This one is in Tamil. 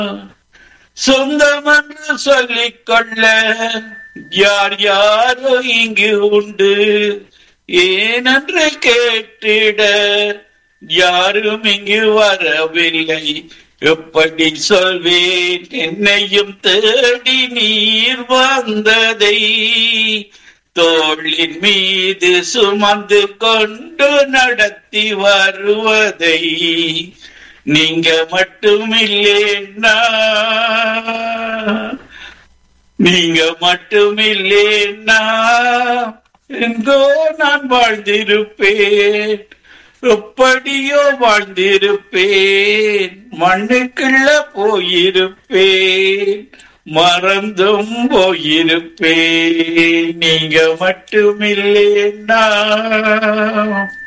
சொந்தம் என்று சொல்லிக்கொள்ள யார் யாரோ இங்கு உண்டு, ஏனென்று கேட்டிட யாரும் இங்கு வரவில்லை. எப்படி சொல்வேன் என்னையும் தேடி நீர் வந்ததை, தோளின் மீது சுமந்து கொண்டு நடத்தி வருவதை. நீங்க மட்டுமில்லேன்னா, நீங்க மட்டுமில்லேன்னா எங்கோ நான் வாழ்ந்திருப்பேன், எப்படியோ வாழ்ந்திருப்பேன், மண்ணுக்குள்ள போயிருப்பேன், மறந்தும் போயிருப்பேன். நீங்க மட்டுமில்லேன்னா